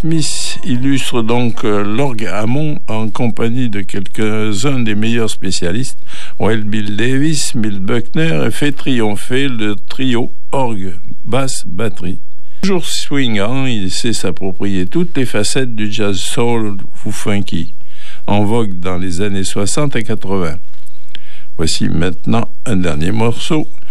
Smith illustre donc l'orgue Hammond en compagnie de quelques-uns des meilleurs spécialistes. Wild Bill Davis, Milt Buckner et fait triompher le trio orgue, basse, batterie. Toujours swingant, il sait s'approprier toutes les facettes du jazz soul ou funky, en vogue dans les années 60 et 80. Voici maintenant un dernier morceau